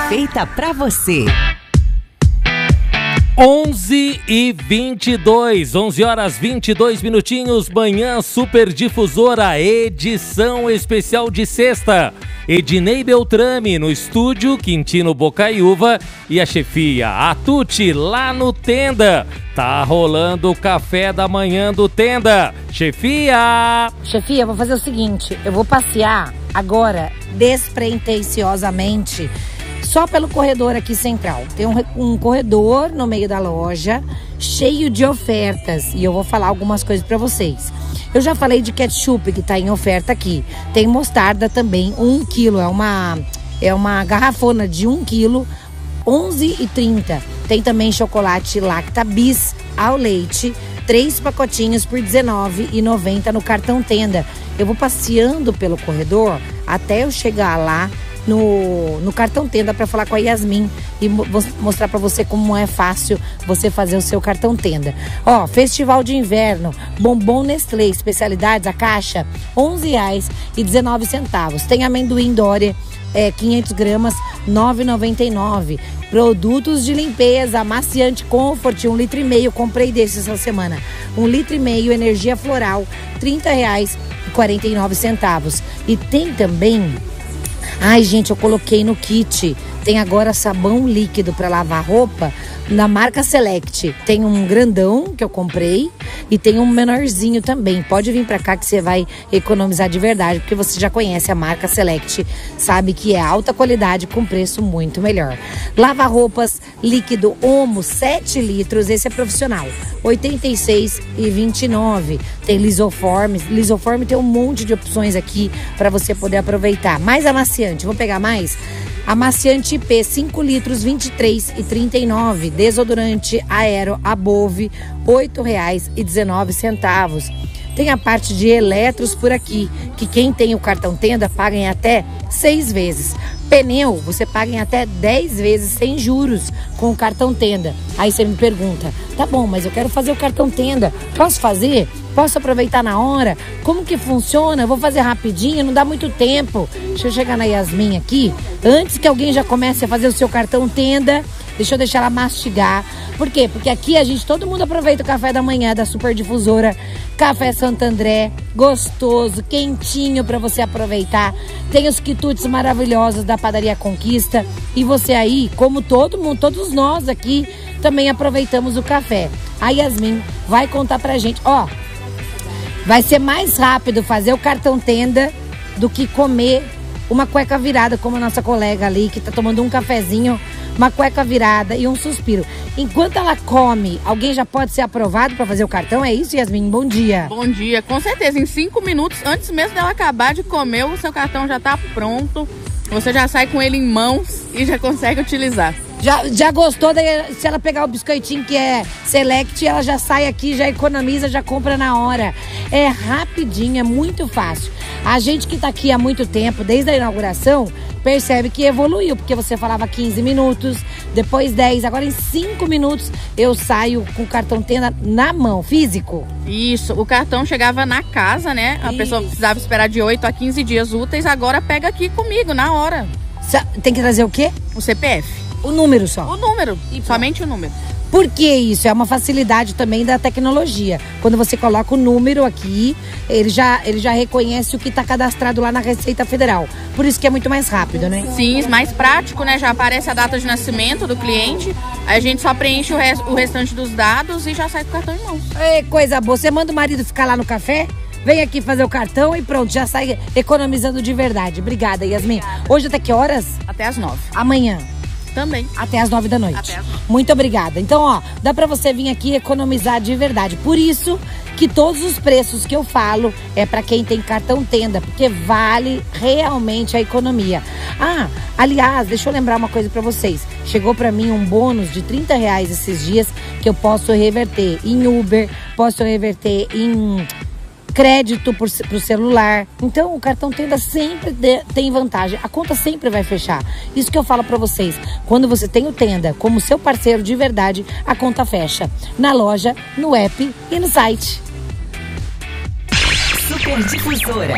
feita pra você. 11h22, 11 horas 22 minutinhos, Manhã Super Difusora, edição especial de sexta. Ednei Beltrame no estúdio, Quintino Bocaiúva e a chefia, a Tuti, lá no Tenda. Tá rolando o café da manhã do Tenda. Chefia! Chefia, vou fazer o seguinte, eu vou passear agora despretensiosamente só pelo corredor aqui central. Tem um corredor no meio da loja, cheio de ofertas. E eu vou falar algumas coisas pra vocês. Eu já falei de ketchup que tá em oferta aqui. Tem mostarda também, 1 quilo. É uma garrafona de 1 quilo, R$11,30. Tem também chocolate Lacta Bis ao leite, 3 pacotinhos por R$19,90 no cartão Tenda. Eu vou passeando pelo corredor até eu chegar lá no cartão Tenda para falar com a Yasmin e mostrar para você como é fácil você fazer o seu cartão Tenda. Ó, Festival de Inverno, bombom Nestlé, especialidades, a caixa, R$11,19. Tem amendoim Dória, 500 gramas, R$9,99. Produtos de limpeza, amaciante Comfort, 1,5 litro, comprei desse essa semana. 1,5 litro, energia floral, R$30,49. E tem também... Ai, gente, eu coloquei no kit. Tem agora sabão líquido para lavar roupa na marca Select. Tem um grandão que eu comprei e tem um menorzinho também. Pode vir para cá que você vai economizar de verdade, porque você já conhece a marca Select, sabe que é alta qualidade com preço muito melhor. Lava-roupas líquido Omo, 7 litros, esse é profissional, R$ 86,29. Tem Lisoform tem um monte de opções aqui para você poder aproveitar. Mais amaciante, vou pegar mais? Amaciante IP, 5 litros, R$ 23,39. Desodorante Aero Above, R$ 8,19. Tem a parte de eletros por aqui, que quem tem o cartão Tenda paga em até 6 vezes. Pneu, você paga em até 10 vezes sem juros com o cartão Tenda. Aí você me pergunta, tá bom, mas eu quero fazer o cartão Tenda. Posso fazer? Posso aproveitar na hora? Como que funciona? Eu vou fazer rapidinho, não dá muito tempo. Deixa eu chegar na Yasmin aqui. Antes que alguém já comece a fazer o seu cartão Tenda, deixa eu deixar ela mastigar. Por quê? Porque aqui todo mundo aproveita o café da manhã da Super Difusora. Café Santo André, gostoso, quentinho para você aproveitar. Tem os quitutes maravilhosos da Padaria Conquista. E você aí, como todo mundo, todos nós aqui, também aproveitamos o café. A Yasmin vai contar pra gente. Ó, vai ser mais rápido fazer o cartão Tenda do que comer uma cueca virada, como a nossa colega ali, que tá tomando um cafezinho, uma cueca virada e um suspiro. Enquanto ela come, alguém já pode ser aprovado para fazer o cartão? É isso, Yasmin? Bom dia. Bom dia. Com certeza, em 5 minutos, antes mesmo dela acabar de comer, o seu cartão já tá pronto. Você já sai com ele em mãos e já consegue utilizar. Já gostou? Se ela pegar o biscoitinho que é Select, ela já sai aqui, já economiza, já compra na hora. É rapidinho, é muito fácil. A gente que tá aqui há muito tempo, desde a inauguração, percebe que evoluiu, porque você falava 15 minutos, depois 10, agora em 5 minutos eu saio com o cartão Tenda na mão, físico. Isso, o cartão chegava na casa, né? A pessoa precisava esperar de 8 a 15 dias úteis, agora pega aqui comigo, na hora. Tem que trazer o quê? O CPF. O número só? O número, somente o número. Por que isso? É uma facilidade também da tecnologia. Quando você coloca o número aqui, ele já reconhece o que está cadastrado lá na Receita Federal. Por isso que é muito mais rápido, né? Sim, mais prático, né? Já aparece a data de nascimento do cliente, aí a gente só preenche o restante dos dados e já sai com o cartão em mãos. É coisa boa. Você manda o marido ficar lá no café, vem aqui fazer o cartão e pronto, já sai economizando de verdade. Obrigada, Yasmin. Obrigada. Hoje até que horas? Até às 9. Amanhã? Também. Até às 9 da noite. Até às 9. Muito obrigada. Então, ó, dá pra você vir aqui economizar de verdade. Por isso que todos os preços que eu falo é pra quem tem cartão Tenda, porque vale realmente a economia. Ah, aliás, deixa eu lembrar uma coisa pra vocês. Chegou pra mim um bônus de R$30 esses dias que eu posso reverter em Uber, posso reverter em crédito pro celular. Então o cartão Tenda sempre tem vantagem. A conta sempre vai fechar. Isso que eu falo pra vocês. Quando você tem o Tenda como seu parceiro de verdade, a conta fecha. Na loja, no app e no site. Super Difusora.